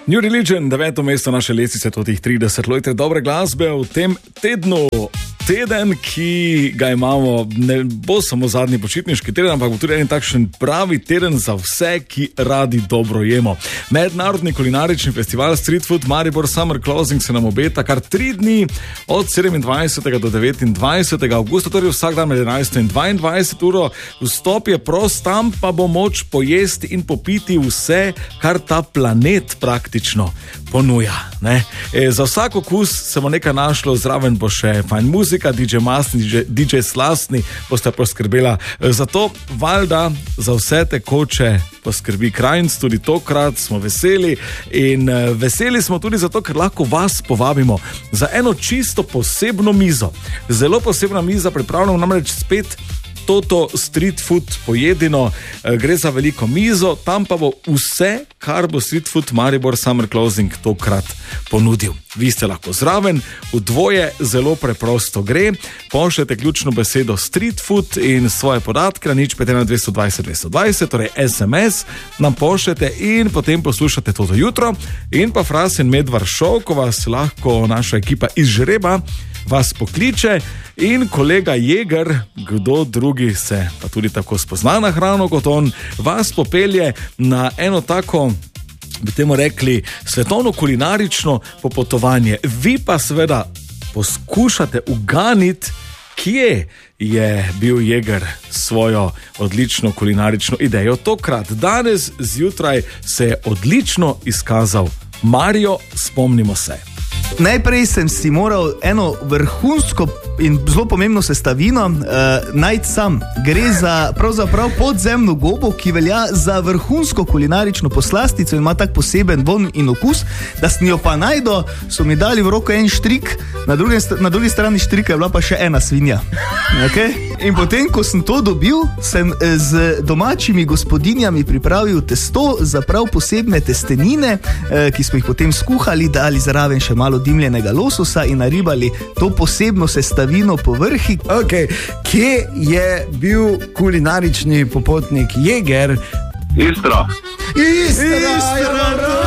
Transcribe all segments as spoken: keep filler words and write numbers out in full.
New Religion, deveto mesto naše lestvice, to tih trideset lojte dobre glasbe v tem tednu. Teden, ki ga imamo, ne bo samo zadnji počitniški teden, ampak bo tudi en takšen pravi teden za vse, ki radi dobro jemo. Mednarodni kulinarični festival Street Food Maribor Summer Closing se nam obeta kar tri dni, od sedemindvajsetega do devetindvajsetega avgusta, torej vsak dan med enajsto in dvaindvajseto uro. Vstop je prost, tam pa bo moč pojesti in popiti vse, kar ta planet praktično ponuja. Ne? E, za vsak okus se bo nekaj našlo, zraven bo še fajn muzika, D J Mastni, D J Slastni boste poskrbela. Zato valjda za vse tekoče poskrbi Krajnc, tudi tokrat smo veseli in veseli smo tudi zato, ker lahko vas povabimo za eno čisto posebno mizo. Zelo posebna miza, pripravljamo namreč spet Toto street food pojedino, gre za veliko mizo, tam pa bo vse, kar bo Street Food Maribor Summer Closing tokrat ponudil. Vi ste lahko zraven, v dvoje zelo preprosto gre, pošljete ključno besedo Street Food in svoje podatke na nič pet ena dvesto dvajset dvesto dvajset, torej es em es nam pošljete in potem poslušate Toto jutro in pa Fras in Medvar Show, ko vas lahko naša ekipa izžreba, vas pokliče in kolega Jeger, kdo drugi se pa tudi tako spozna na hrano kot on, vas popelje na eno tako, bi temu rekli, svetovno kulinarično popotovanje. Vi pa seveda poskušate uganiti, kje je bil Jeger svojo odlično kulinarično idejo. Tokrat, danes zjutraj se je odlično izkazal Mario, spomnimo se. Najprej sem si moral eno vrhunsko in zelo pomembno sestavino uh, najti sam. Gre za pravzaprav podzemno gobo, ki velja za vrhunsko kulinarično poslastico in ima tak poseben vonj in okus, da sem jo pa najdo, so mi dali v roko en štrik, na, druge, na drugi strani štrika je bila pa še ena svinja. Okay? In potem, ko sem to dobil, sem z domačimi gospodinjami pripravil testo za prav posebne testenine, uh, ki smo jih potem skuhali, dali zraven še malo dimljenega lososa in naribali to posebno sestavino po vrhi. Okay. Kje je bil kulinarični popotnik Jeger? Istra. Istra! Istra!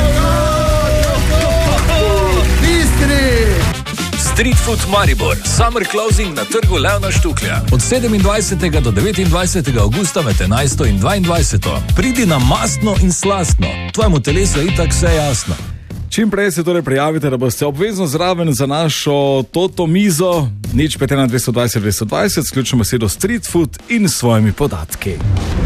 Street Food Maribor Summer Closing na trgu Leona Štuklja od sedemindvajsetega do devetindvajsetega avgusta med enajsto in dvaindvajseto. Pridi na mastno in slastno, tvojemu telesu je itak vse jasno. Čim prej se torej prijavite, da boste obvezno zraven za našo Toto mizo, nič pet ena dvesto dvajset dvesto dvajset, sključno besedo Street Food in svojimi podatki.